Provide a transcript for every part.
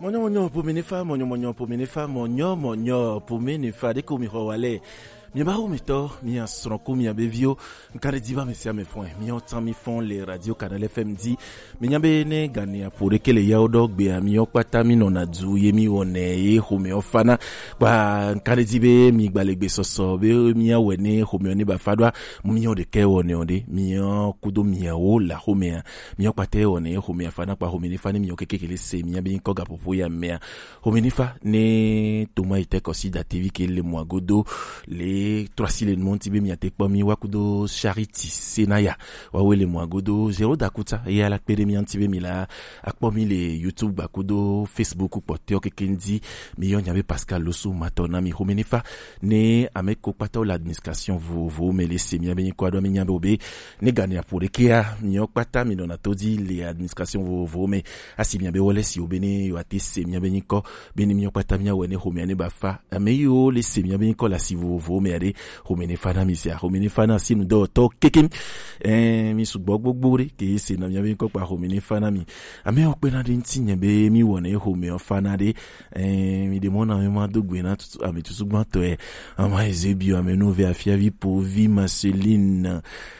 Monyo pomenifa, monyo pomenifa, monyo pomenifa, deko mi hawale. Mi baou mito, mi a sonko mi a bevio, nkare diba me sia me fon, mi otan mi fon le radio Canal FM di, mi nyabe ne gani a pore ke le yaodo gbe a mi okpata mi nona du ye mi one ye home ofana, ba nkare dibe mi gbalegbe soso be mi a wene home oni ba fadwa, mi o de ke one onde, mi o kudo mi a o la home mi okpate one home afana pa home ni fani mi o kekele se mi a be nko ga popo ya me home ni fa ne toma ite kosi da TV ke le mwa godo le 3 le monti be mi atekpo mi wakudo charity senaya wawele mwagodo zero dakuta ya la pere mi antibe mi la akpo mi le YouTube bakudo Facebook pote okekendi mi yon yabe Pascal Losu matona mi homenifa ne ameko pata l'administration vous me laissez mi abeni kwa do mi nyabe obe ne gani apore kia mi okpata mi dona todi le administration vous me asi mi abe wole si obene yo atese mi abeni ko beni mi okpata mi awene homiane bafa ameyo le se mi abeni ko la si vous me homene fana misia homene fana sinu do to kekim mi sugbogbogbore ke se na mi abe ko pa homene fana mi ame okpe na de ntinye be mi wona e home fana de mi de mona me ma dogwe na tutu ame tutu gbanto ama ezebio ame no ve afia vi po vi Marceline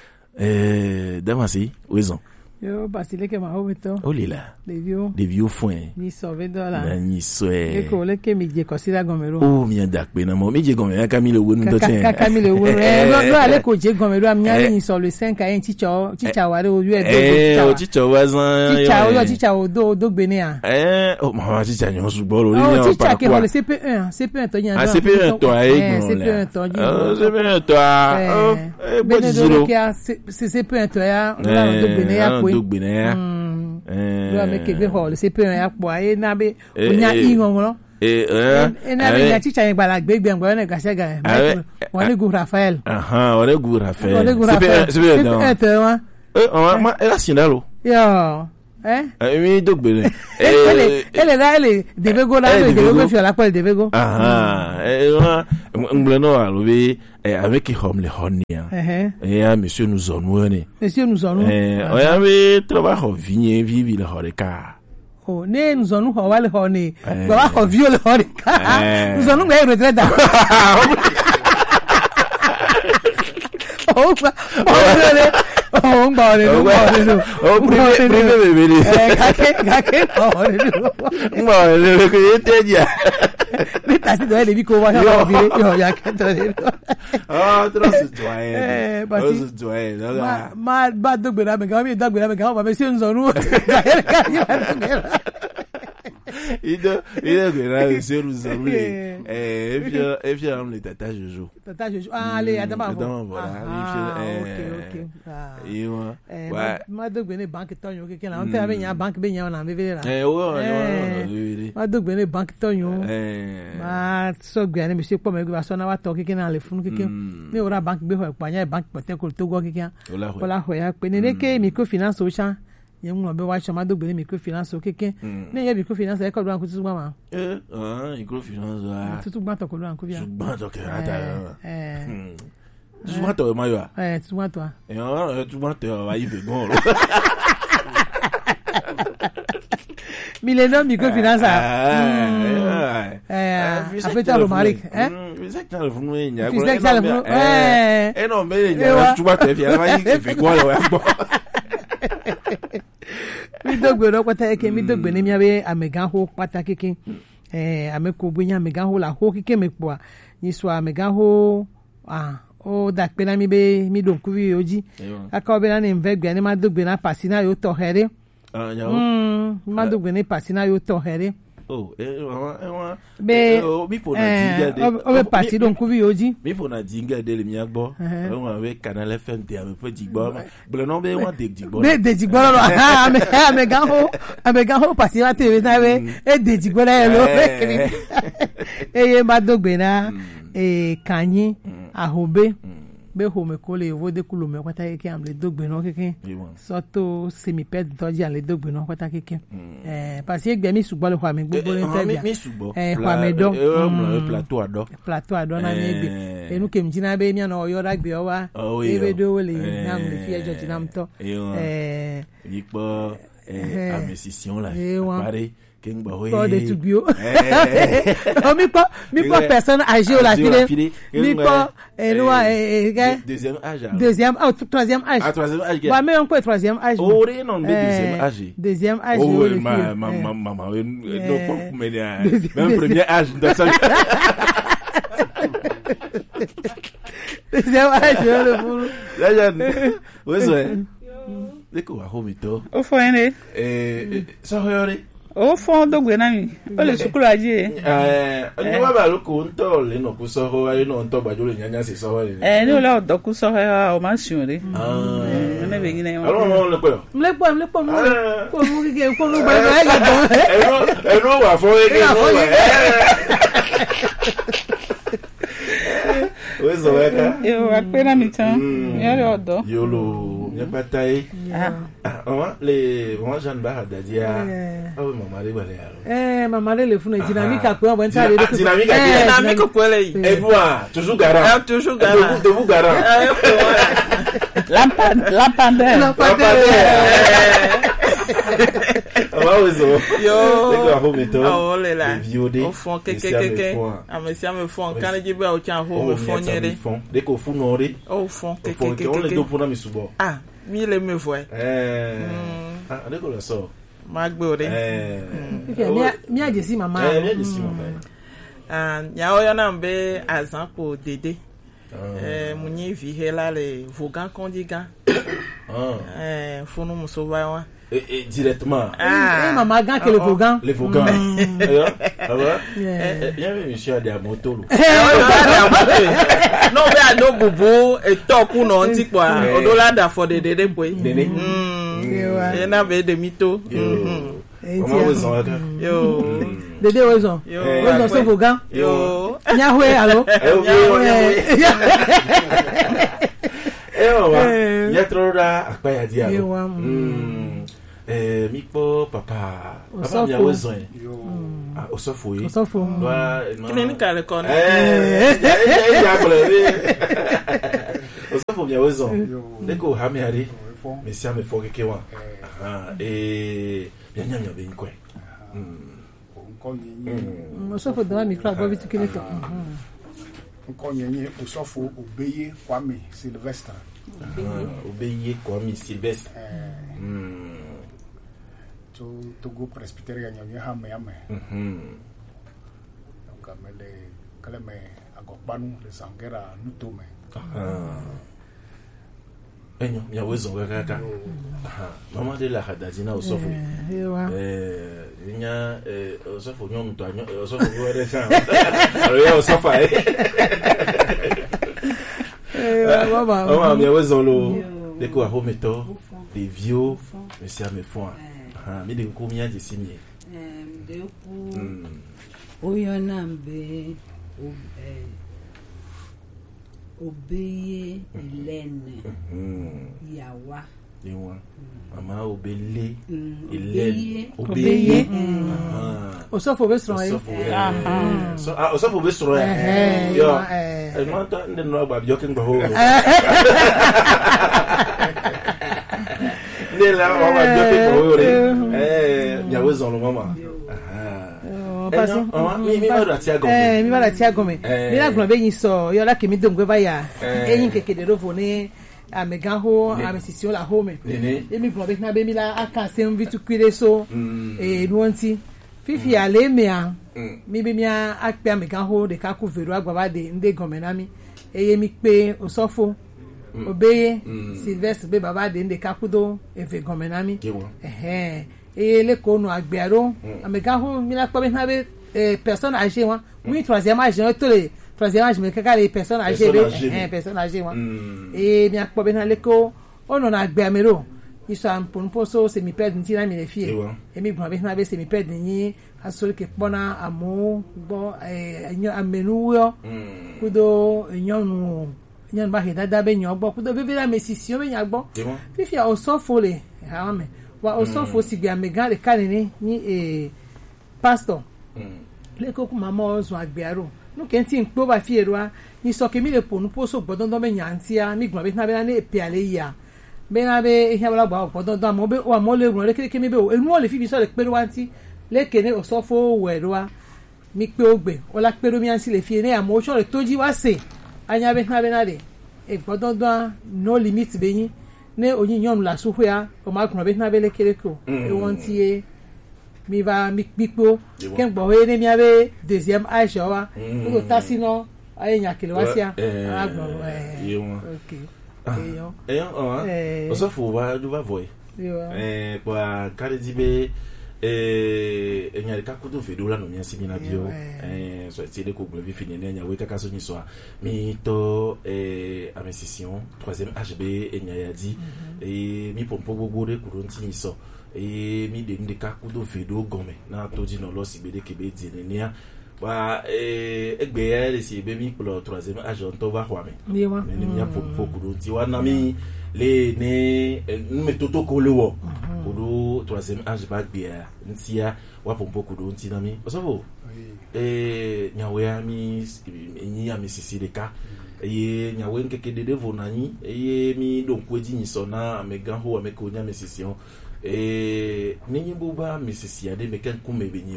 damasi oizon yo basile ke ma hobeto olila de vieux foin ni sauvé dollar ni soe e ko le ke mi je considère gomero o mi adakpe na mo mi je gomero Camille wonu do ten Camille wonu do ale ko je gomero am nya sur le 5 a chicha ware o yu e o chicha wazan chicha o do gbene a o ma chicha nyon sugbo lori ni o chicha ke le CP1 to nya CP1 to a CP1 to CP1 to a bene do ke CP1 to ya do gbene ya ko dogbene ya do me ke be ho le CP1 ya po aye na be onya ingon na be ya chicha yin gbala gbegbe ngbo na gase ga woni gu Rafael woni gu Rafael CP1 to wa ma era sinalo yo mi dogbene ele debe go fi la pa debe go ngbele no alobe avec home le honia monsieur nous onwone oya we trabajo vivi le horeka o ne nous onu ho wale ho ni gba ho vi le horeka nous onu gbe retreta prive bebele que tedia ni tasi do ele bi ko wa yo ya keto troço joie basi joie ma dogbe na me ga ba me se nzonu Ido gera seru zaru if you am le tata jojo allez adama ok iyo ma dogbe ne bank tonyo ke na on te abe nya bank be nya na be be la ma dogbe ne bank tonyo ma so gbe ni mi se po me gbe so na wa to ke na le fun ke mi ora bank be ho pa nya bank poten ko to go ke ola ho ya pe ne ke microfinance o cha yẹn wọn bẹ wá ṣe ọmọdé gbèrè microfinance kékeré ní ẹyẹ microfinance ẹkọ lóra nkú tuntun gbà máa. microfinance wa tuntun gbàtọ̀ kò lóra nkú bíà. tuntun gbàtọ̀ kẹrẹ ata tuntun gbàtọ̀ ẹ máa yọ a. tuntun gbàtọ̀ a. tuntun gbàtọ̀ ẹ wá yí fẹ gan o. Millennium microfinance apẹta romaric. fisẹkita fún mi ìyá fisẹkita fún mi. ẹ náà mẹ́rin ìyá tuntun gbàtọ̀ ẹ fi ẹ wá yí fẹ gan o ẹ gbọ́. mi dogbe ro pata eke mi dogbe ni mi abe amegan ho pata keke ameko bunya amegan ho la ho keke mepo a yiso amegan ho o da pe na mi be mi don kuwi oji aka obe na ni mvegbe ni ma dogbe na pasina yo to here ma dogbe ni pasina yo to here mi po na dinga de o pasi don kuwi oji mi po na dinga de le mi agbo won avec Canal FM te ame pe digbo ble no be won de digbo de digbo lo amegan ho pasi wa te na we de digbo la lo eye ma dogbe na kanyi ahobe be home ko le wo de kulo me kwata keke am le dogbe no keke soto semiped doji am le dogbe no kwata keke parce que mi sugbo le kwa mi gbogbo ni te bia mi sugbo kwa me do plateau ado na mi egbe enu ke mjina be mi na oyo dagbe o wa ebe do le na mi fi ejo ti na mto ipo Amésission là. Pareil. Pas de tout bio. Mi pas personne âgée la fille. Mi pas deuxième âge. Troisième âge. Troisième âge. Bah mais on peut troisième âge. Oh non, deuxième âge. Deuxième âge. Oh maman non pas même premier âge dans ça. Deuxième âge le boulot. Là ouais. Deko wa homito. O fo ene. So hoyore. O fo dogwe na mi. O le sukulu aje. Ni wa ba lo ko nto le no ku so ho ayi no nto gbajo le nyanya se so ho le. Ni o la do ku so ho o ma sun re. Ne be yin e won. Alo mo le pe. Mle po mo ke ko mo ba ba ga do. Ero wa fo e Wezo weka. Yo akpena mitan. Yare odo. Yolo, nyapatai. Moi Jeanne Barre dadia. Oh maman le bale yaro. Maman le funa dynamique a quoi bon ça le. Dynamique ko le. Et moi, toujours garant. Toujours garant. De vous garant. Lampadaire. Yo le la au fond keke amesia me fond quand je be o chan ho me fond nyere de ko fun ori au fond keke on le do pour na mi subo mi le me voix de ko la so ma gbe ore mi ajesi mama nya o ya na mbe azan ko dede munyi vi hela le vogan kondiga fonu musoba wa directement. Maman gan que le Vaugan. Le Vaugan. Ah ouais. Il y a monsieur de moto. Non mais à no bubu et top ou non ti quoi. Odola da for de dede boy. Dede. Et na be de mito. Comment vous en yo. Dede ozo. Ozo so Vaugan. Yo. Nyahwe allo. Il y a trop d'akpaya dia. Mipo papa mi awezo osofo yi clinical record osofo mi awezo deko ha mi ari mesi ame fo keke wa nyanya mi be nkwe osofo do mi kra bo bitu kini to nkonyenye osofo Obeye Kwame Sylvestre Obeye Kwame Sylvestre Togo presbyteria nyonye hame donc amele kaleme agokbanu le sangera nutome enyo ya wezo ngaka mama de la hadajina osofu nya osofu nyom to anyo osofu wore sa ya osofu mama ya wezo lo deko a hometo les vieux monsieur me font mi de combien de signes de ku oyonambe Obeye Hélène Yawa mama Obele Hélène Obeye osofo be sro osofo be sro yo e mo ta nde no agba bi o kin gbo ho Nela on va dire que il y a besoin le maman mi va la tia gome mi la glo be yin so yo la ke mi dongwe ba ya eyin keke de rovo ni amega ho amesisio la home e mi glo be na be mi la aka se mvitu kwire so nuanti fifi ale me a mi be mi akpe amega ho de ka ku veru agba ba de nde gome na mi eye mi pe osofo Obeye Sylvestre be baba de nde kakudo efe gomenami le kono agbero amega ho mi la pobe na be personne âgée wa oui troisième âge to le troisième âge me kaka les personnes âgées personne âgée wa et mi pobe na le ko ono na agbamero iso ampon poso se mi perd nti na mi le fie e mi gbo be na be se mi perd ni asol ke pona amo bo enyo amenu yo kudo enyonu nyan ba he dada be nyon gbo kudo bebe la mesisio be nyan gbo fifi a osofo le ha me wa osofo si gbe amega le kanini ni pastor le ko ku mama ozo agbearo no kenti npo ba fi erua ni so ke mi le ponu poso gbodon do be nyan tia mi gbo be na be na e pe ale ya be na be ihe bla gba opo don mo be wa mo le run le keke mi be o enu o le fi bi so le pe wa ti le kene o so fo we wa mi pe ogbe o la pe mi ansi le fi ene amo so le toji wa se anya be na de e gbodon don no limit be yin ne oyin yom la su hua o ma kun be na be le kere ko e won ti e mi va mi pipo ken gbo we ne mi abe deuxième âge wa o ta sino aye nya kele wa sia agbo okay o so fo va du va voi kwa karidibe enya ka kudo fedo la no mi asimi na bio so ti de ko gbe fini ne nya we kaka so ni so mi to amession 3e HB enya ya di mi pompo gbogbo re kuro nti ni so mi de ka kudo fedo gome na to di no lo si gbede kebe di ni ya wa egbe ya le si be mi plo 3e HB on to va kwa me ni mi ya pompo kuro ti wa na mi le ne metoto ko lewo kudo 3e âge ba bia ntia wa pompo kudo ntina mi osofo nyawe ami enyi ami sisi de ka nyawe nkeke de devo nani mi don kwedi ni so na amega ho ameko nya mesisión ninyi buba mesisia de meken kume benyo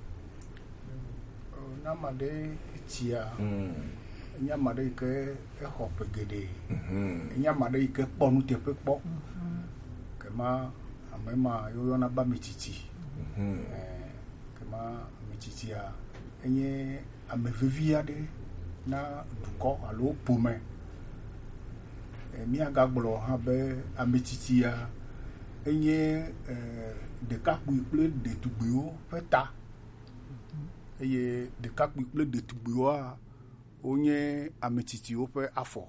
na made tia nyamade ke hopegede nyamade ke ponu te pe po kema amema yo na ba mititi kema mititi a enye amevivia de na duko alo pome mi agagblo ha be amititi a enye de kapu ple de tugbeo feta eye de kapu ple de tugbeo a onye ametiti ope afọ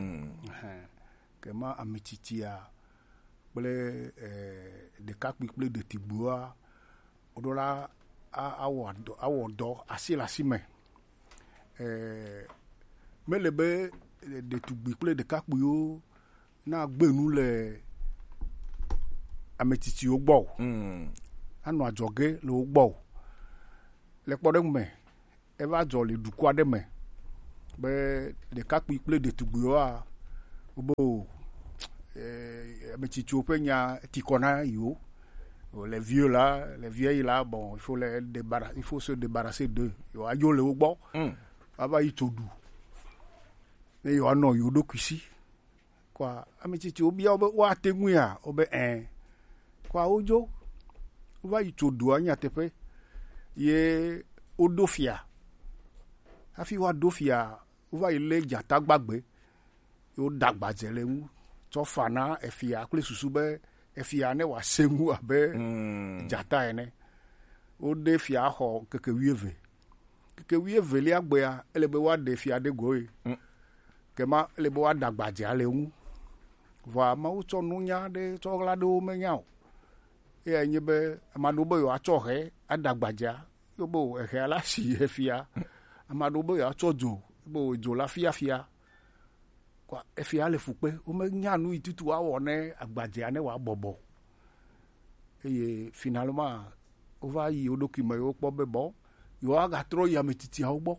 kema ametiti a ple de kakpikple de tibua odola awodo asila sime melebe de tugbikple de kakpuyo na gbenu le ametiti ogbo anu ajoge le ogbo le kpode me eva jo le dukwa de me be de kakpikple de tugbuyo a obo ametiti openya tikona yo les vieux là les vieilles là bon il faut se débarrasser d'eux yo ayo le ogbo aba itodu ne yo ano yo do kwisi kwa ametiti obi obe wa tengu ya obe kwa ojo va itodu anya tepe ye odofia afi wa dofia va ile jata gbagbe yo dagba jelemu to fana efia kle susu be efia ne wa sengu abe jata ene o de fia ho keke wieve li agbe ya elebe wa de fia de goe kema elebe wa dagba jelemu va ma uto nunya de to la do menya e enye be amado bo yo acho he adagbaja yo bo ehe ala si efia amado bo yo acho jo bo jo la fia kwa efia le fupe o me nyanu itutu wa wone agbaja ne wa bobo eye finalement o va yi o document o po bebo yo aga tro ya metiti a ogbo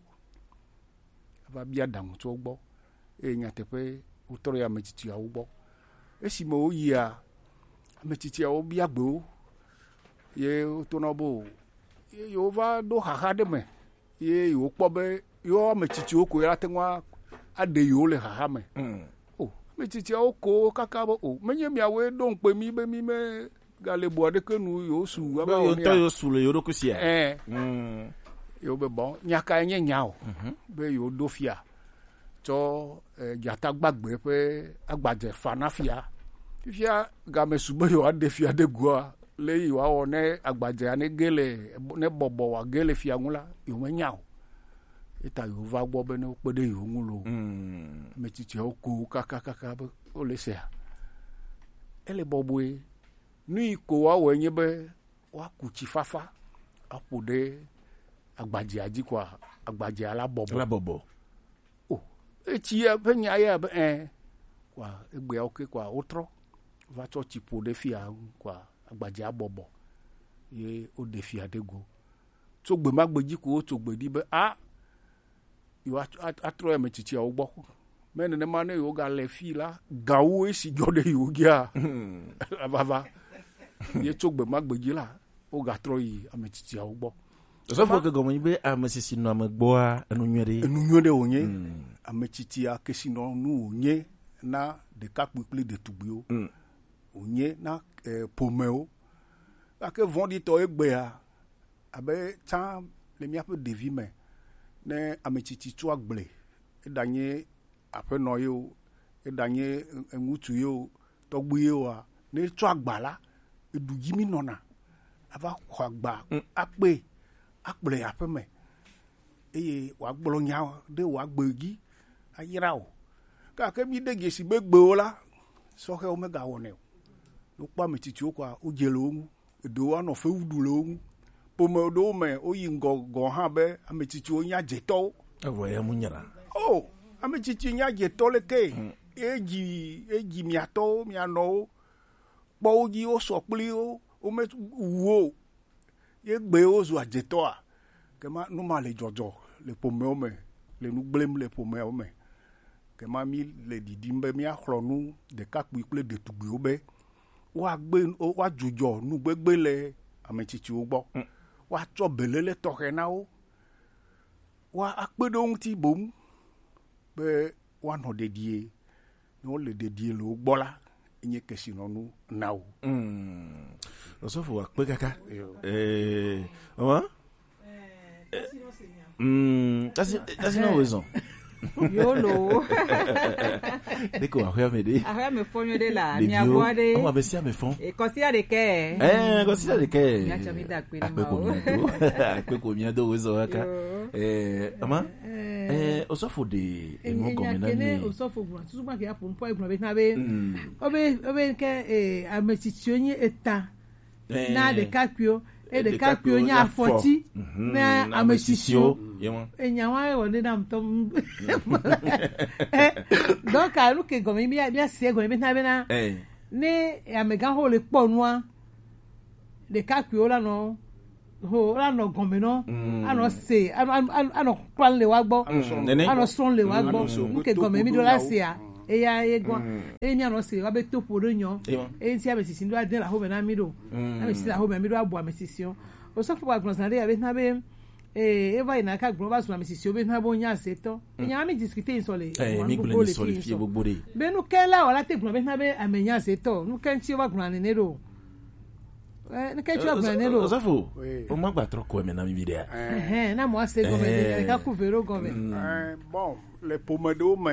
aba bia dan to ogbo e nya tepe o tro ya metiti a ogbo esi mo o yi a metiti a obi agbo ye o to no bo yo va do haha de me ye yo po be yo metiti o ko ya tenwa ade yo le haha me o metiti o ko kaka bo o menye mi awe don pe mi be mi me gale bo de kenu yo su aba o to yo su le yo do kusia yo be bon nyaka enye nyao be yo do fia to jata gbagbe pe agbaje fanafia fia ga mesubo yo ade fia de goa le yo awone agbaje ane gele ne bobo wa gele fia ngula yo menyao eta yo va gbo be ne opede yo ngulo metiti o ku kaka o le se ele bobwe ni ko wa wenye be wa kuchi fafa apode agbaje aji kwa agbaje ala bobo o eti ya penya ya kwa egbe oke kwa otro va cho tipo de fia kwa agbaje abobo ye o de fia de go to gbe magbeji ko to gbe di be yo atro ya metiti a ogbo mais ne mane yo ga les filles là gawo e si jode yo gia baba ye tsogbe magbeji la o ga troi ametiti a ugbo so fo ke gomo ibe amesisi no amegboa enu nwede onye ametiti a kesino nu onye na de kakpukli de tugbio onye na pomeo ake vondi to egbe a abe tan le miape devi me ne ametiti tu agble edanye apeno yo edanye engutu yo togbu yo a ne tu agbala edujimi nona ava kwagba akpe akple apeme eye wa gbolo nya de wa gbegi ayira o ka ke mi de gesi begbe o la so he o mega wone o pa metiti o kwa o jelo ohun edo wa no fe wudu lo ohun pomo do me o yi ngo ha be ametiti o nya jeto ewo ya munyara o ametiti nya jeto le ke eji mi ato mi ano po oji o so pli o me wo ye gbe o zo ajeto a ke ma no ma le jojo le pomo me le nu gblem le pomo me ke ma mi le didimbe mi akhronu de kakpu ikple de tugbe obe wa gbe wa jojo nu gbegbe le ametiti o gbo wa to belele to ke na o wa akpedo nti bom be wa no dedie no le dedie lo gbo la nye kesi no nu na o so fo akpe kaka mama that's no reason yolo deko ahia me fonyo de la mi aguade on va besia me fon e consider de que consider de que ya chamida kwe ni akpe ko mi ado wezo aka mama osofo de enu gomena ni osofo gwa tuzuma ke apo mpo eguna be na be obe ke ametiti onye eta na de kakpio de kakpio nya afoti na ametitio enyawa wonde na mtom donc alu ke gomi bia se gomi na be na ne amega ho le ponua de kakpio la no ho la no gomi no ano se ano plan le wa gbo ano son le wa gbo nke gomi mi do la se a eya egwa eni ano se wa be topo do nyo enti amesisi ndo adin la ho be na mi do amesisi la ho be mi do abo amesisi o so fo wa gnozande ya be na be eva ina ka gbo ba so amesisi o be na bo nya seto nya mi discuter insole mi gbo le sole fie gbogbore be nu kela wala te gbo be na be amenya seto nu kan chi wa gbo ne do ne kan chi wa gbo ne do o so fo o ma gba tro ko me na mi video na mo ase go me ka ku vero go me bon le pomado me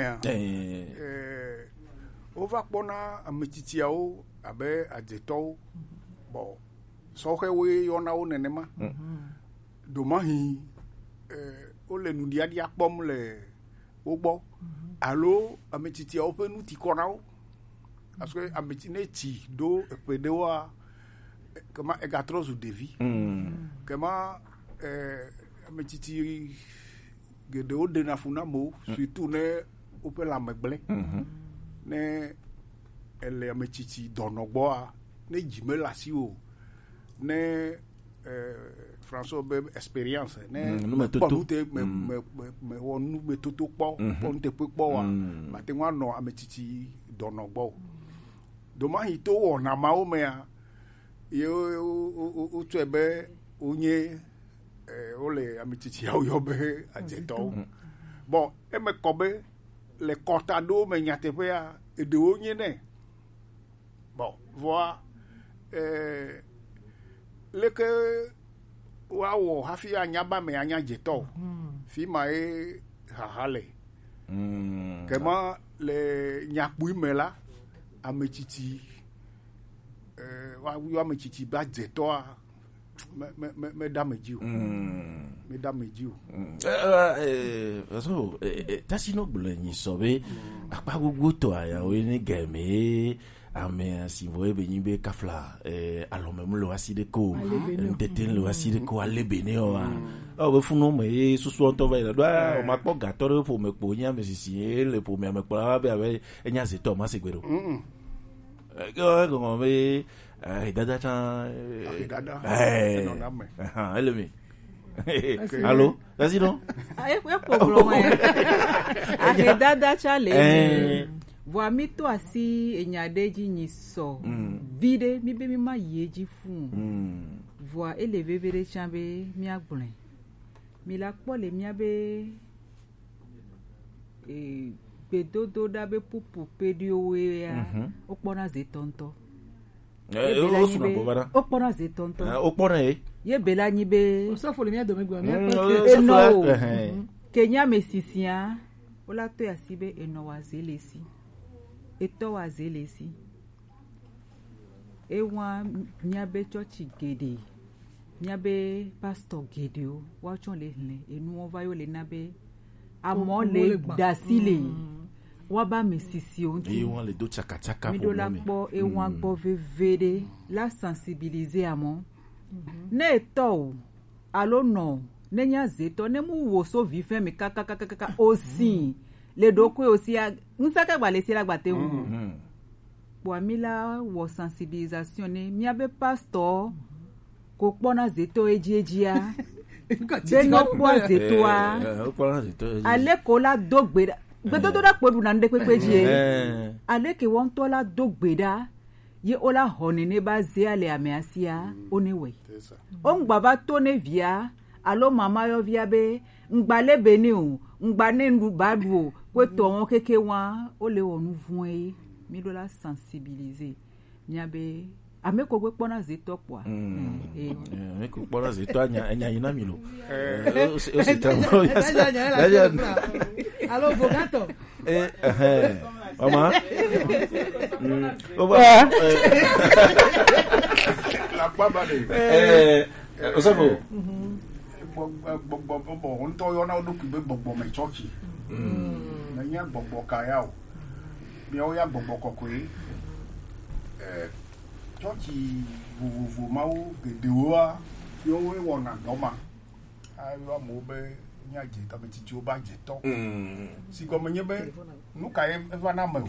o va pona ametiti ao abe ajeto bon so he we yona o nenema do mahi o le nu dia dia pom le ogbo allo ametiti ao pe nu ti kona o parce que ametineti do pedewa kama egatrozu devi kama ametiti gede o de na funamo surtout ne o pe la megble ne ele ametiti donogboa ne jimela si o ne François be experience ne ponute me wonu me toto po ponte po wa mate wa no ametiti donogbo do ma hito wo na ma o me a ye o twebe onye ole ametiti ya yo be ajeto bon e me kobe le cortado me nyate pe a e de onye ne bon voir le que wa hafi anyaba me anya jeto fi ma e hahale kema le nyakpu mela ametiti wa yo ametiti ba jeto a me dameji me dameji so tasino blenyi sobe apa gugu to aya o ni game ame si voye benyi be kafla alome lo aside ko ntete lo aside ko alebene o o be funu me susu onto va do o ma po gatore po me po nya me sisi le po me po be ave enya se to ma segbero go me dada cha dada elemi Allô, vas-y non. Aye problème. Ake dada chale. Voa mi to asi enyadeji ni so. Vide mi be mi ma yeji fun. Voa eleve vere chambe mi agblen. Mi la pole mi abe bedodo da be pupu pedio ya. Okpona ze tonto. Okpona ze tonto. Okpona Ye bela nyibe. O so fo le mi ado megbo mi. No. Kenya mesisia. Ola to ya sibe eno wa zelesi. Eto wa zelesi. Ewa nyabe church gede. Nyabe pastor gede o. Wa chon le enu on va yo le nabe. Amo le dasile. Wa ba mesisi o nti. Ewa le do chaka chaka mi do la po ewa gbo vevede la sensibiliser amon. Ne to alo no nenya zeto ne mu wo so vi fe mi kaka aussi le doko aussi nsaka gba le si la gba te wu bo mi la wo sensibilisation ne mi abe pastor ko pona zeto ejia be no po zeto a ale ko la dogbeda gbedodo da podu na nde pepeji ale ke won to la dogbeda ye ola honi ne ba zia le ameasia onewe ongba ba to ne via alo mama yo via be ngba le beni o ngba ne ndu badu we to won keke wa o le wonu fun e mi do la sensibiliser mi abe ameko gbe pona zeto po ameko pona zeto anya ina mi lo o se tamo alo bogato Mama. La baba de. Osafo. Gbogbo on to yo na odoku be gbogbo me church. Na nya gbogbo kaya o. Mi o ya gbogbo kokore. Church vuvu mawo gedewa yo we wona doma. Ayo mo be nya je ta be ti o ba je to. Si ko menye be nu ka evana ma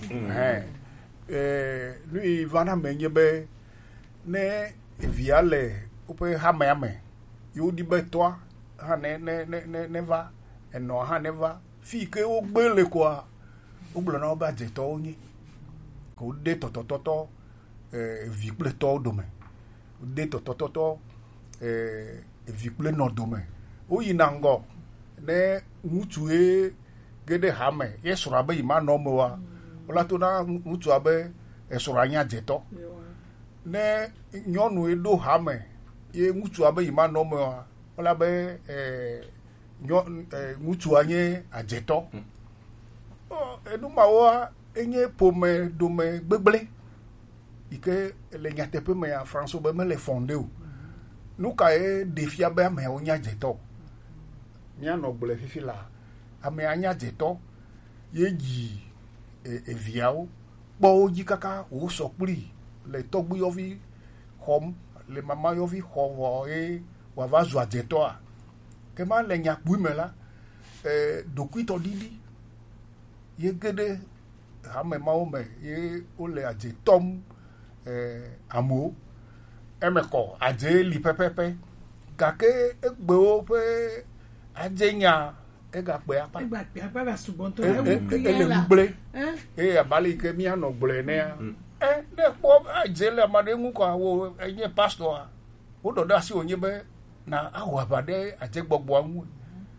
lui vana menye be ne viale upe ha me yo di be to ha ne va eno ha ne va fi ke o gbele kwa o gblo na ba je to onye ko de to vi ple to do me de to vi ple no do me o yinango ne mutu gede hame ye sura be ima no mo wa ola to na mutu abe e sura anya jeto ne nyonu edo hame ye mutu abe ima no mo wa ola be mutu anye ajeto enu ma wa enye pome do me gbegble ike le nyate pe me ya François be me le fondé o nu ka e defia be me onya jeto mi ano gbele fifi la ame anya jeto yeji eviao po ji kaka o so puri le togbu yo vi hom le mama yo vi ho wa va zo jeto a ke ma le nya pu me la dokuito didi ye gede ha me ma o me ye o le ajetom amo emeko aje li pepepe kake egbe o pe ajenya ega pe apa ba subon to ele gble abali ke mi ano gble ne ne po ajele amade ngu ko awo enye pastor o do da si onye be na awo abade aje gbogbo anwu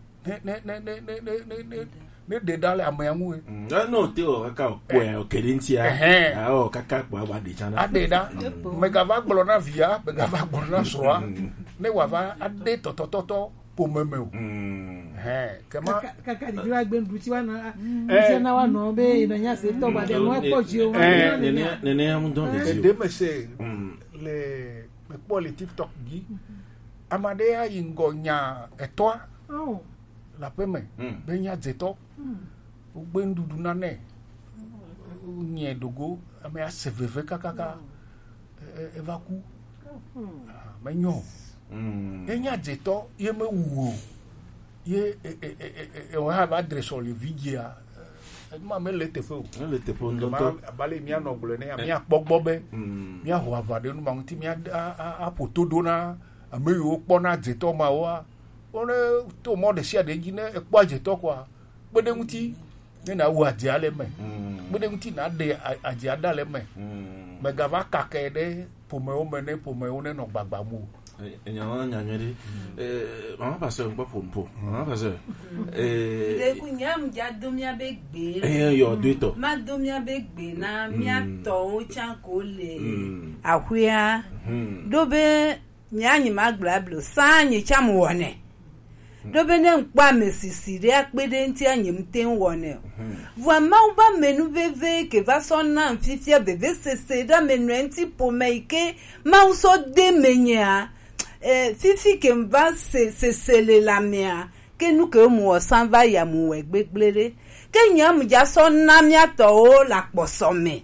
ne de dale amayanwu no te o kaka po e okedentia o kaka po abade chana adeda mega va gblo na via mega va gblo na soa ne wa va ade toto po meme o kema kaka di wa gbe ndu ti wa na se na wa no be ina nya se to ba de mo po ji o nene am don le de me se le me po le TikTok gi amade ya ingo nya eto la peme be nya zeto o gbe ndudu na ne nye dogo ame a seveve kaka evaku menyo enya jeto ye me wu ye on have adresse sur le vigia ma me le tefe ndonto abale mi ano gbole ne mi apogbo be mi aho avade nu ma nti mi a poto do na ame yo po na jeto ma wa on to mo de sia de gine e po aje to kwa gbede nti ni na wo aje ale me gbede nti na de aje adale me me gava kakede pour me one no gbagba mu nyanyere mama pasteur ngba pompo mama pasteur de kunyam ja domia begbe yo duito ma domia begbe na mi ato o chanko le ahwia dobe nyanyi magbablo sanyi chamu wone dobe ne nkpa mesisiri akpede nti anyim ten wone vraiment on va menu veve que va sonna mfifia bebe sese da menu enti pomeike ma uso de menya fifi que va se la mia que nous que mo san va ya mu egbegbere que nyam ja sonna mi ato o la posome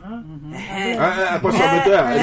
posome to ya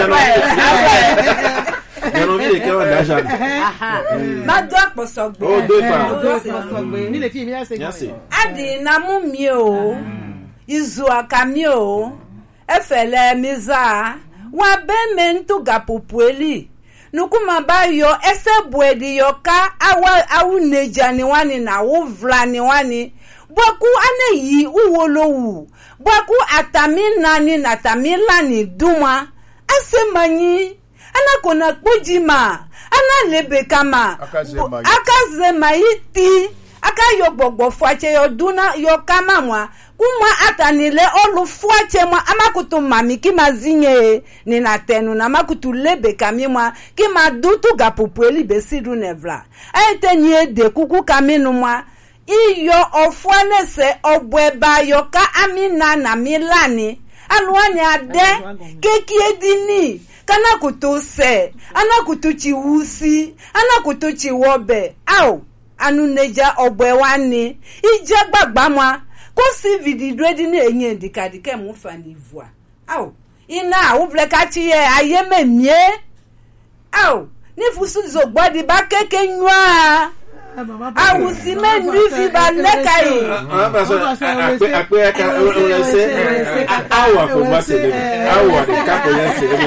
je n'ai envie de faire l'argent. Ma doit posogbe. Oh, deux femmes. Ni les filles, merci. Adi na mu mio. Izu akamio. Efele miza. Wa be mentu gapopueli. Nukuma ba yo ese bwedi yo ka awu nejani wani na wo vlani wani. Boku ane yi uwolowu. Boku atamina ni na tamila ni duma. Ase manyi. Ana kona kujima ana lebe kama akaze maiti aka yo gbogbo fuache yo duna yo kama mwa kuma atanile olu fuache mwa amakutu mami kima zinye ni na tenu na makutu lebe kami mwa kima dutu gapupueli besidu nevla aite nye de kuku kaminu mwa iyo ofuane se obweba yo ka amina na milani alwani ade keki edini kana kutose ana kutuchi wusi ana kutuchi wobe au anu neja ogbe wani ije gbagba mwa ko si vididredi ni enye dikadike mu fani voa au ina u blekachi ye ayeme mie au ni fusu zo gbodi ba keke nwa awusi me nufi ba lekai akwe aka olese awa ko ba se le awa de ka ko yense le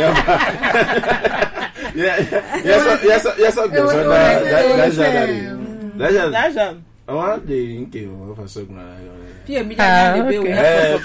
yes that's awa de nke o fa so gna pie mi ja be o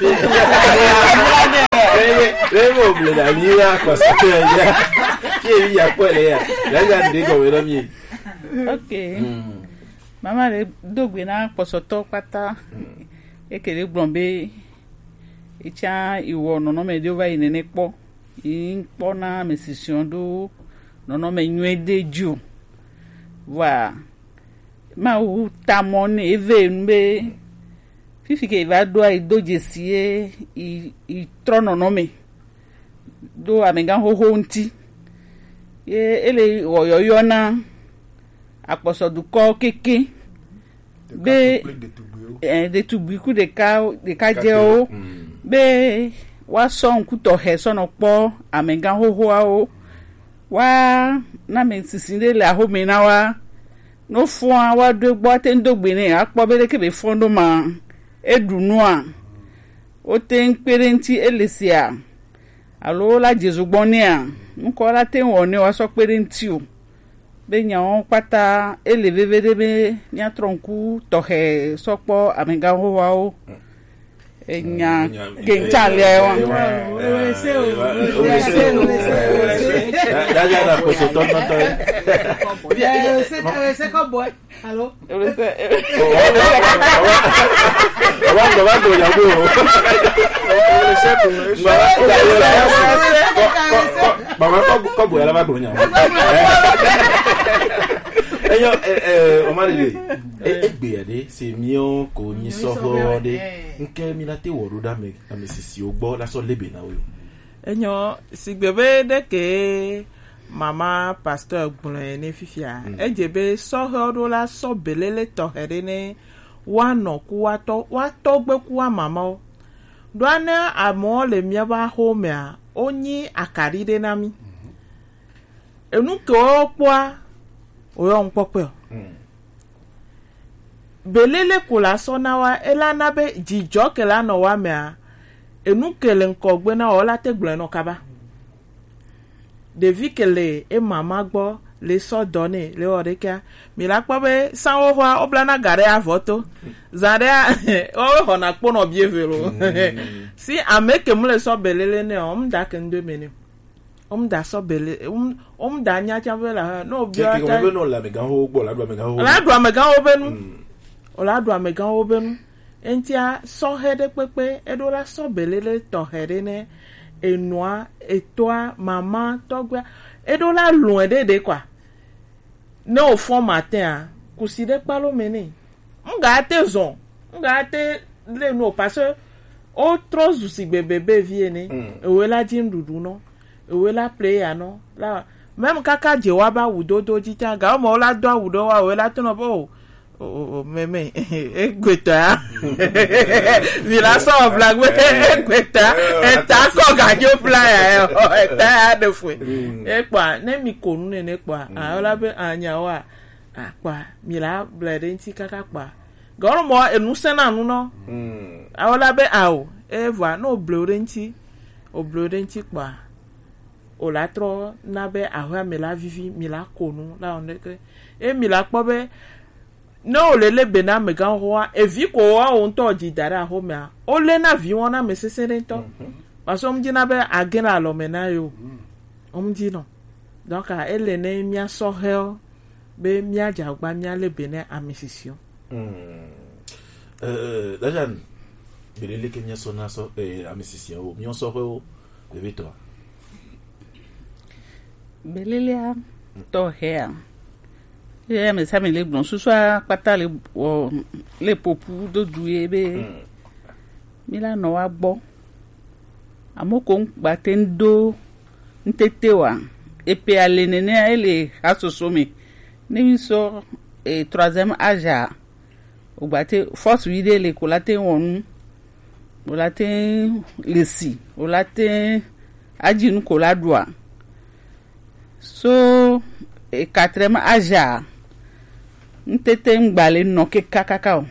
Remo ble da ni ya ko se ya pie ya ko le ya la de go we mi okay mama le dogbe na posoto pata ekele gbonbe icha iwo nono me de ova inene po inpo na mesision do nono me nwede ju wa ma u tamone eve mbe fifi ke va do ai doje sie i trono no me do amenga ho nti ele oyoyo na aposoduko keke be de tubiku de ka je o be wa so nkuto he so no po amenga hoho a o wa na me sisinde le aho me na wa no fo a wa do gbo atendogbe ni apo be ke be fondo ma edunu a o te npere nti elesia alo la jesu gboni a nko la te won ni wa so pere nti o benya on pata elevevede ni atronku tohe sopo amenga howa o enya kenchale wa daja da ko so to no to ese ko boy allo Vamos ya Mama ko bo la ba ko nya. Eyo Omari egbe ade se mion ko ni so ho de nke mi la te woru da me na mesisi ogbo la so lebe na we. Enyo sigbebe de ke mama pasteur gbon ni fifia ejebe so ho do la so belele to here ni wa no ku wa to gbe ku wa mama o do ana amo le mi ba ho me a onyi akaride na mi enu ko poa oyo npope belele kula so na wa ela na be jijo kela no wa me a enu kele nkogbe na ola tegble no kaba devi kele e mama gbo le so donné le oreka mi la kpo be sanwo ho oblana gare avoto zarea o ho na kpo no bievelo si ameke mu le so belele ne da kende meni da so bele da nya cha vela no bia ta no la mega ho gbo la do mega ho ola do mega ho benu entia so hede pepe edola so belele to hede ne enua etoa mama togwa edola lun edede kwa no fo matin kuside palo meni nga te le no parce o trozu si bebe vie ni ewe la jin dudu no ewe la player no la même kaka je wa ba wudodo jita ga mo la do wudo wa we la tono bo meme egweta vila so black we egweta eta ko ga jo player eta de fue epa ne mi konu ne pa ola be anya wa apa mi la blede nti kaka pa ga mo enu sena nu no ola be awo eva no blode nti pa olatro na be ahwa me la vivi mi la konu la oneke e mi la po be no lele bena me gan roa e vi ko wa on to di dara ho me o le na vi wona me sesere to paso mji na be agena lo me na yo omji no donc a ele ne mia so hel be mia jagba mia le bena amesisio dajan belele ke mia so na so amesisio mia so ho bebe to belele to hea me sa me le blon suswa pata le popu do duye be mi la no wa gbo amoko ngba tendo ntete wa epe ale nene ele asoso mi ni so troisième âge ogbate force vide le kolate wonu olate lesi olate ajinu koladua so quatrième âge ntete ngbale no ke kakaka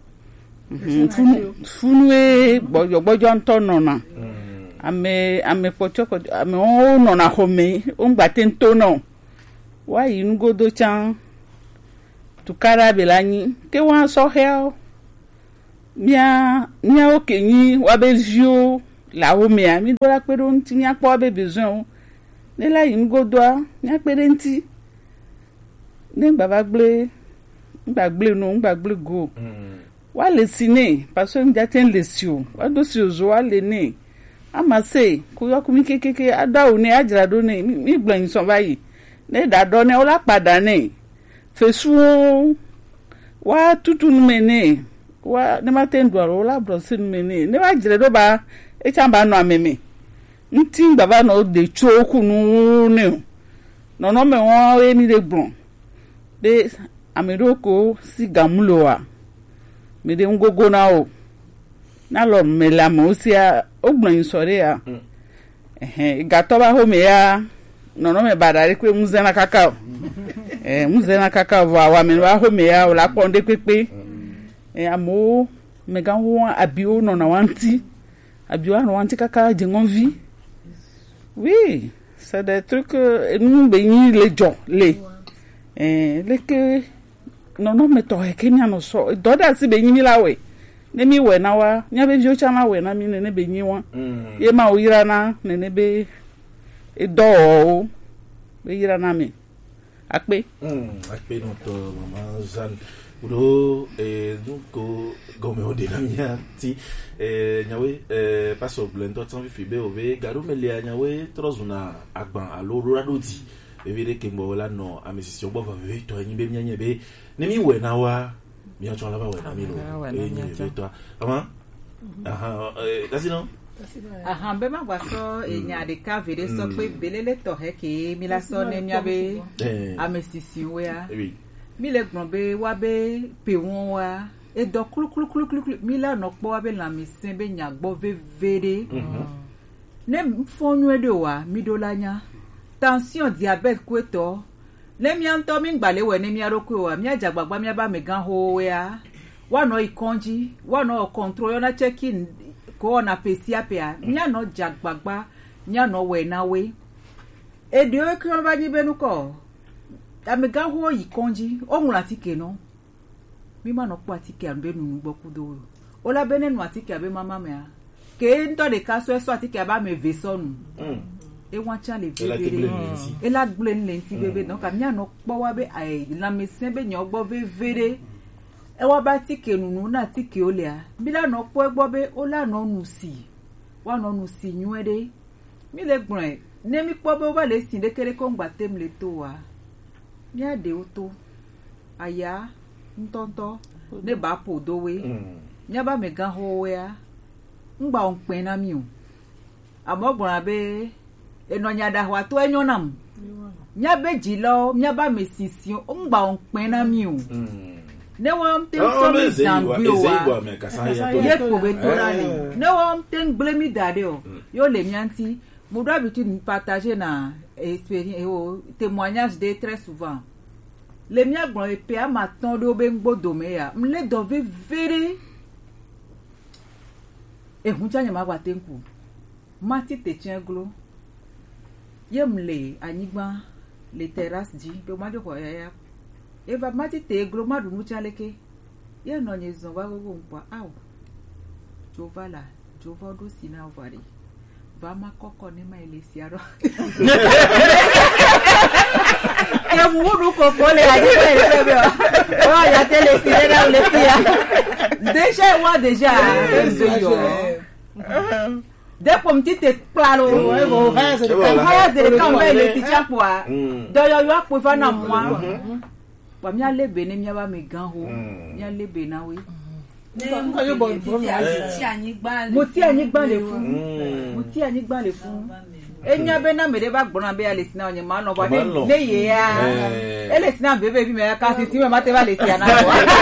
funue bojo nto nona ame pochoko ame o nona home o ngbate nto no wa yinugodo chan tukara belani ke wa so hell mia okenyi wa bezio la home mi dola pero ntinya po be besoin ne la yinugodo nya pere nti ne gbagble go wa le sine parce que njaten lesio wa do si ozo wa le ne amase ko yo kumi kekeke ada oni ajrado ne mi gban so bayi ne da do ne ola pada ne fesu wa tutu mene wa ne maten do ola brosin mene ne wa jredo ba e chamba no ameme nti baba no de choku nu ne no me won eni de gbon de ameroko si gamuloa me de ngogo na o na lo me la mo si a ogbon sore ya gato ba ho me ya no me badare kwe muzena kakao muzena kakao wa me ba ho me ya o la ponde pepe amo me gan ho abio no na wanti abio no wanti kaka jengon vie oui c'est des trucs nous béni les gens les que non me to Kenya no so do da si benyi mi lawe ne mi we na wa nya be jo chama we na mi ne benyi wa ye ma o yira na ne be do be yira na mi akpe no to mama zan udo donc go me o de na mia ti nyawe paso blendo tan fi be o be garu me le nyawe trozuna agban aloro radoti evire ke mbo la no amesisio bo va to nyi be nyanye be ne mi we na wa mi acho la ba we na mi no nyi to ama dasi no be ma gwa so enya de ka vere so pe belele to he ke mi la so ne mi abe amesisio we a mi le gbon be wa be pe won wa e do kulu mi la no po wa be la mi sin be nya gbo vevere ne fonu e de wa mi do la nya tension diabète kweto le mi anto mi ngbale we ne mi aroko wa mi ajagbagba mi aba me gan ho we a wa no ikonji wa no control yo na checking ko na pesi apia nya no jagbagba nya no we na we e de o ki ba ni benu ko amega ho yikonji onwuru atike no mi ma no po atike anbe nunu gbokudo o la bene nu atike abe mama me ke nto de ka so atike aba me vesonu e wan cha le bebe e la gble nlenti bebe no ka mi ano po wa be ai la me se be nyo gbo vevere e wa ba atike nunu na atike o le a bi la no po egbo be o la no nu si wa no nu si nyuede mi le gbon ne mi po be o ba le sin de kere ko ngba tem le to wa mi ade o to aya ntonto ne ba po dowe nya ba me gan ho ya ngba on pen na mi o amogbon be eno nya da wa to enyo nam nya be jilo nya ba me sisi o ngba on pen na mi o ne won ten so mi dan bi o wa ye ko be to na ni ne won ten gle mi dade o yo le mi anti mo dois habitude partager na expérience o témoignage de très souvent le mia gbon epe a ma ton do be ngbodo me ya mle do ve vere e hunja nya ma gba tenku ma ti te chenglo ye mle anigba le terrasse di be ma jo ko ya e va ma ti te glo ma du mu chaleke ye no nye zon wa go npa aw jovala jova do sina vari va ma koko ni ma ile siaro e mudu koko le aje le be o ya tele sire na le pia déjà depo mtite klaro ego haya de kamba ile tichapwa doyo yo apo fa na mwa wa mi alebe ni mi aba mi gan ho mi alebe na we mo ti anigba le fún enya be na mere ba gbona be ale sina onye ma no ba le ye ya ele sina bebe bi me ka si si me ma te ba le ti ana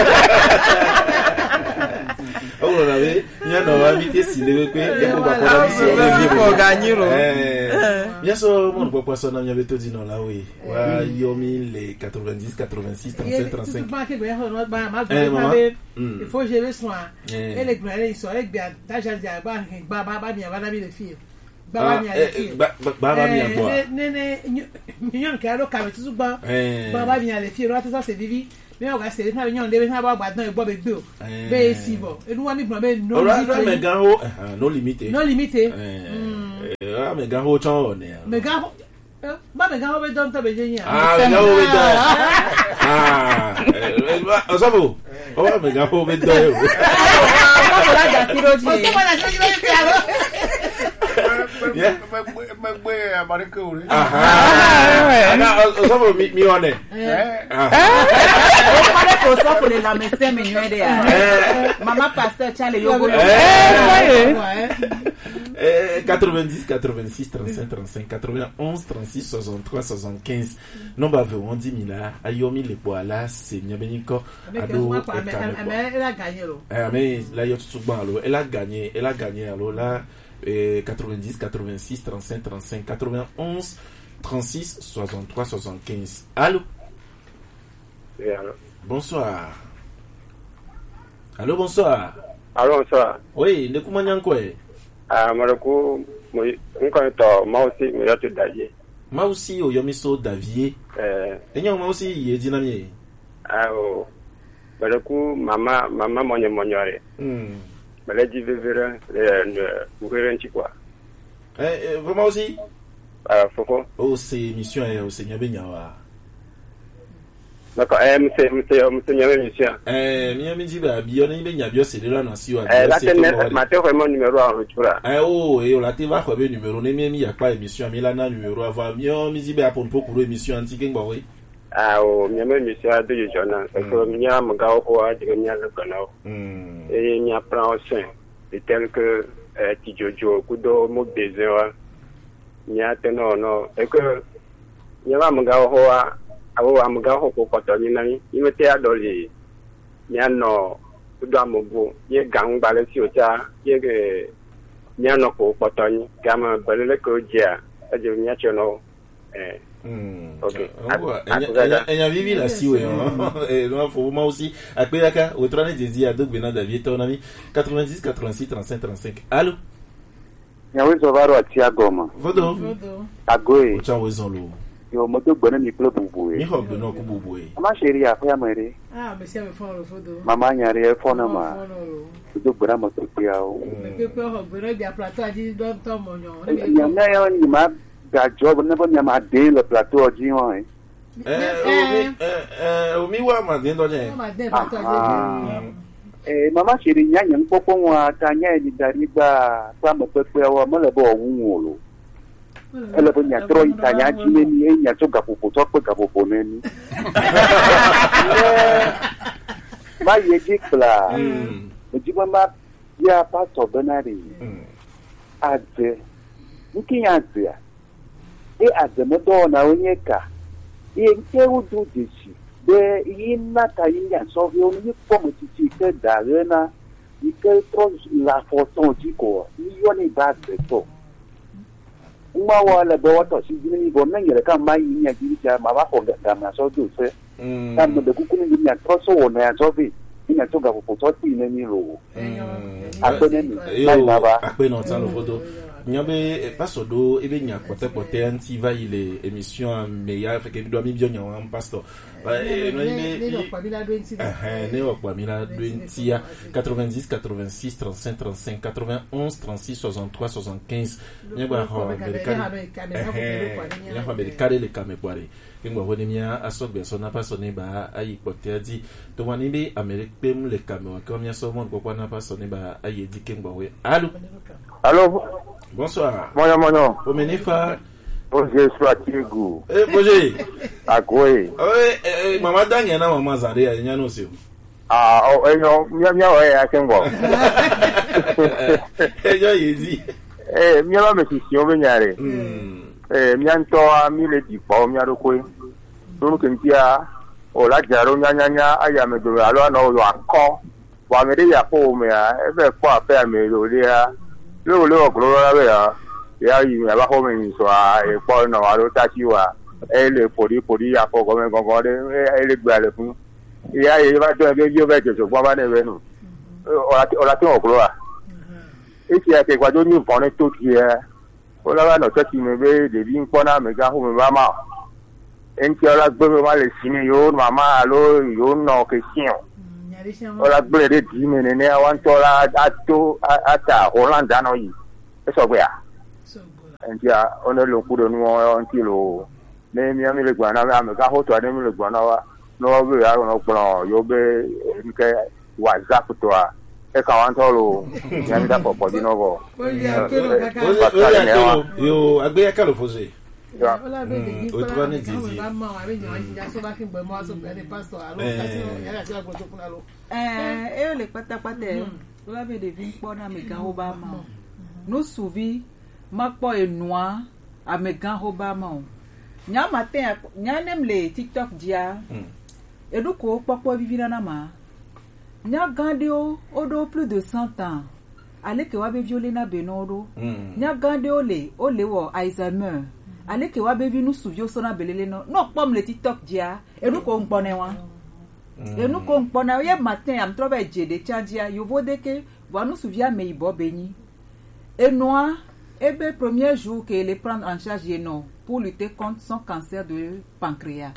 o la ve nya no va vite si le pe de ko ba ko si o ko ganyiro bien so mon po poisson na mi to di no la we wa yomi le 90 86 37 35 ba ke go ya no ba ma il faut gérer soin et les grands ils sont avec bien ta ja ja ba mi va na mi le fille baba mi agbo ne nyon ka ro ka mi tutu gba baba mi ale fi ro ati so se vivi me o ga se na nyon le na ba gbadan egbo be gbe o be si bo enu wa mi gbon be no limite me gan ho no limite me gan ho chon ne me gan ho ba me gan ho be don to be yin me gan ho be don osabo o ba me gan ho be don yo ba la ja si roji o to ba la si roji claro Osofo mi one. O pare ko Osofo le la mese mi nyede ya. Mama pasteur Charlie yogo. 90 86 35 35 91 36 63 75. Non ba ve on dit mila ayomi le poala se nyabeniko ado elle a gagné lo. Mais là yo tout bon alors elle a gagné alors là 90 86 35 35 91 36 63 75. Allô? Oui, allô. Bonsoir. Allô, bonsoir. Allô, bonsoir. Oui, ne comment nyan quoi? Maroko, nko to mausi mi yoto davie. Mausi o yomiso davie. Enyo mausi ye dinamie. O. Maroko mama monyore. Maladie vivere ouvrir un petit quoi. Vraiment aussi? Foko. Oh, c'est émission au Seigneur Benyawa. D'accord, monsieur Nyame mission. Mi dit ba bione Benya bio c'est là nasi wa. La tenne matin vraiment numéro en retour. Oh, et on la te va ko be numéro ne mi ya pa émission mi la na numéro avoir mi dit ba pour pour émission anti king ba we. O Nyame mission a de journal. Parce que mi a mga ko a de mi a le canal. Et mi apprend soin. C'est tel que ti jojo kudo mo besoin. Mi a teno no et que mi a mga ho awo amuga ho ko kotoni nani imete adoli nyano kudo amugo ye gang balesi ocha ye ge nyano ko kotoni gama balele ko dia aje nyachono OK enya vivi la siwe et non faut moi aussi akpelaka o trane désir donc bena David ton ami 90 86 35 35. Allô? Nyawezo varo atia goma vodo agoi ocha wezon lo yo moto gbona mi club bubu mi ho gbono ku bubu ma sheri ya fa mere me se me fon fodo mama nyare fona ma do gbona moto pia o me pe ho gbona bi plateau aji do to mo nyo na yo ni ma ga job na bo nyama de le plateau aji won omi wa ma de do je mama shiri nyanya mpopo wa tanya ni dariba kwa mpepe wa mole bo wunwolo ele bo nya tro tanya chine ni nya toga popo to pe gapopo neni ma yeji kla ejiba ma ya pastor benari ade nkinya ade ade medo na onyeka nke udu dishi de yina ta yinya so vi oni pomo titi ke darena ike tro la fortune diko ni yoni bad to uma wala bo to si ni bo na yere ka mai yinya jicha ma ba ko da na so do se ta mo de kukuni yinya tro so wona ya so vi yinya to ga po to ti ni ro apene ni na ba apene ta lo fodo nyabe pasodo ebe nya pote anti va ile émission meilleur fait que do mi bio nya un pastor ne okwa mila 20 90 86 35 35 91 36 63 75 nyaba ho amerikale le kamekware ngwa woni mia asogbe so na pasone ba ayi pote adi to wani be amerikpem le kamera ko mia so mon ko kwa na pasone ba ayi di kengwa we allô. Bonsoir. Mono. Omenifa. Bonjour, Swatigu. Bonjour. Akoi. Mama Danya na mama Zaria nyano sio. Mia akengo. Ejo yezi. Mia me sisi obenyare. Mia nto mi le di pa mia rokoi. Nunu kentia o la jaro nyanya aya me do alo na o anko. Wa me de ya po me ebe po ape me do dia. Luego colora vea ya y me abajo me hizo a por no a lo tachiwa ele pori a poco me con ele gbale fún y ahí va todo bien yo ve que se va de venu o la tengo colora y que cuando ni pone todo que o la no sé si me ve de bien pona me ga me va ma en que la gbebe ma le sini yo mama lo yo no que sio ola gbere de di me ne awan tola ato ata Holanda no yi eso gbe entia ono lo kudo nu onti lo ne mi ami le gba na me ka ho to ade mi le gba na wa no be ya no gbo yo be nke WhatsApp to a e ka wan to lo ya mi da popo di no go yo agbe ya ka lo fose Ola be de o ni dizi mama wa be nyan ja so ba kin bo mo so be ni pastor alo kasi ya la ja go to kun alo e le pátápátá ola be de vin po na me gan ho ba ma no suvi ma po enua a me gan ho ba ma nya matin nya nem le TikTok dia eduko popo vivina na ma nya gandio odo plus de 100 ans ale ke wa be violer na benodo nya gandio le wo Alzheimer ale ke wa be vi nu suvio so na belele no pom le TikTok dia eduko npone wa enuko npona ye matin am trove jede changia yo vode ke va nous souvia me ibo beni enoa ebe premier jour que les prendre en charge non pour lutter contre son cancer de pancréas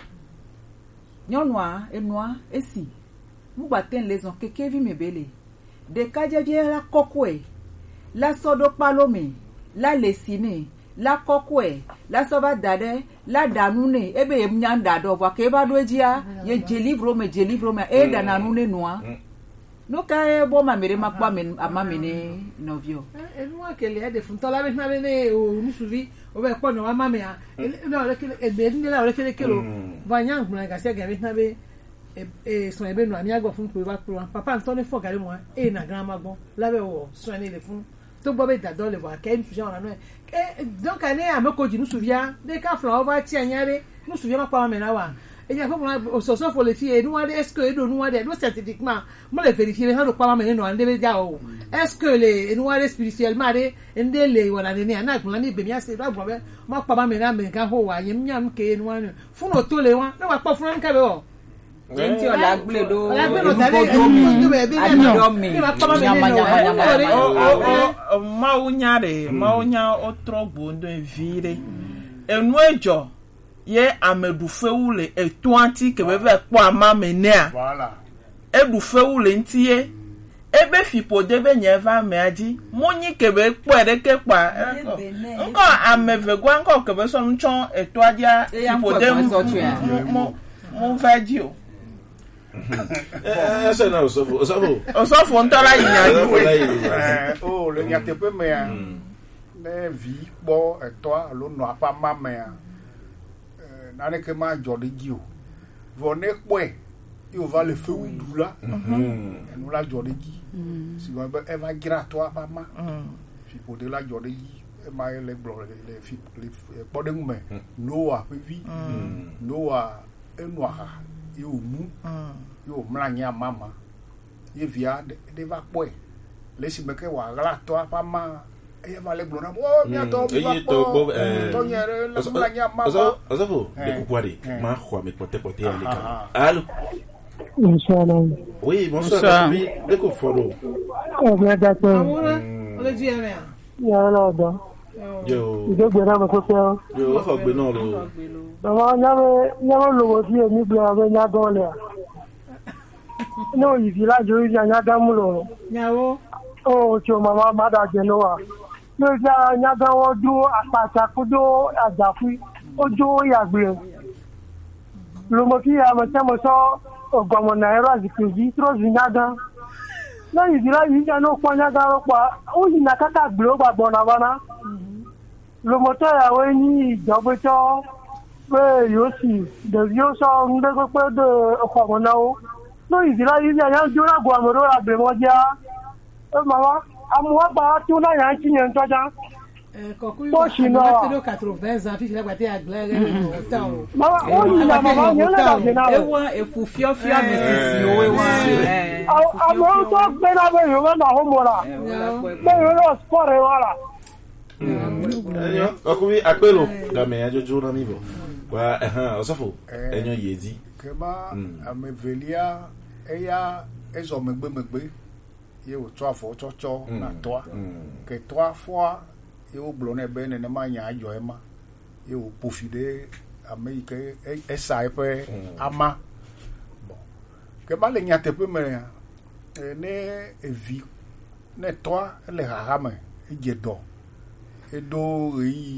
nyonwa enoa esi mu baten les on keke vi mebele de kaje vie la kokwe la sodo palome la lesine la kokwe la sova dade la danune ebe mnyanda do wa ke ba doejia ye jelivro me e dananune noa no ka bo ma mere makwa men amamene novio enua ke le de funtola be na bene o nusuvi o be ko no amame a no le ke e be ni la o le ke kelo va nyang buna ga se ga be na be so ebe no ami agbo fun ko ba pro papa ntoni fo gare mo na grandma gbon la be o so ni le fun to gbo be dadon le wa ke infusion na no donc ane ameko ji nusuvia de ka fla over ti anyare nusuvia ma pa na wa e ja ko so fo le fi e nuwa de est-ce que do nuwa de do scientifiquement mo le vérifier ha do pa ma no ande be ja o est-ce que le nuwa de spirituellement de ende le wala ni na kun ni be mi ase do agbo be ma pa ma na me ka ho wa yem nyam ke nuwa no fun o to le wa na wa pa fun ka be o enti ola gble do maunyare maunya otrogbo ndo evire enu ejo ye amedu fewu le etuanti ke beve kpo ama menea Voilà. edu fewu le ntie ebe fipo debe nyeva meaji monyi ke be kpo edeke kpa nko ameve gwa nko ke be so nchon etuadia fipo de mo vaji o Ese na osofo ntara yinya Oh, le nyatepe mea. Ne vi bo eto alo no apa mama na ne ke ma jodi gi o. Vo ne kwe yo va le feu dula. Nou la jodi gi. Si va eva gira to apa ma. Fi po de la jodi gi e ma le blo le fi le pode ngume. Noa pe vi. Noa enwa yo mu. Yo mlanya mama. Ye via de va kwe. Lesi meke wa gala to apa ma. E va le blona oh mi ato mi va po to nyere la mlanya mama. Osofo de kukwari ma khwa me pote ale kan. Allô. Inshallah. Oui, bonsoir. De ko foro. Bien d'accord. On le dit bien. Ya la da. Yo. De gbera mo ko pe o. Yo fo gbe no lo. Baba nyawo lo wo ti ni bla be nya don le. No yi village o ya nya damu lo. Nyawo. Oh, tí o mama ma da je no wa. Lo ja nya gan wo du apata ko do ajafu. O jo ya gbe. Lo mo ki ya mo se mo so ogomo naira zikiji tro nya gan. No yi village ya no po nya gan ro pa. O yi na kaka gbe o gbagbo na bana. Lo mo te ya we ni ijobo to pe yo si de yo so nde ko pe de ogomo na o. No yi village ya jo na gwa mo ro la be mo ja. Mama, amuwa ba tu na yan tinye ntoja. Kokuri ba 80 ans fi la gbate aglere o ta o. Mama, o ni na mama ni le da na. Ewa efufiofia mesisi o ewa. Amo to gbe na be yo na ho mora. Be yo lo sport e wala. Okubi akpelo ga me ajojo na mi bo. Wa Osofo enyo yezi. Kema amevelia eya ezo megbe ye o 3 fois cho na 3 que 3 fois ye o blone be ne ma nya ajo ema ye o pofide amerique esa pe ama bon que ba le nya te pe me ne evi ne 3 le rarame e jedo e do ri